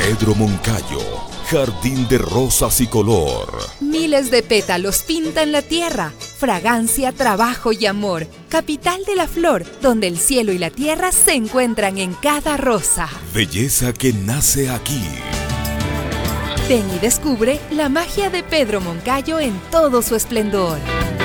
Pedro Moncayo, jardín de rosas y color. Miles de pétalos pintan la tierra, fragancia, trabajo y amor. Capital de la flor, donde el cielo y la tierra se encuentran en cada rosa. Belleza que nace aquí. Ven y descubre la magia de Pedro Moncayo en todo su esplendor.